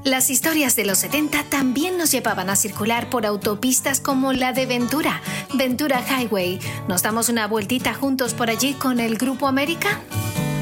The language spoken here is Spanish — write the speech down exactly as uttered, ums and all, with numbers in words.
Las historias de los setenta también nos llevaban a circular por autopistas como la de Ventura, Ventura Highway. ¿Nos damos una vueltita juntos por allí con el Grupo América?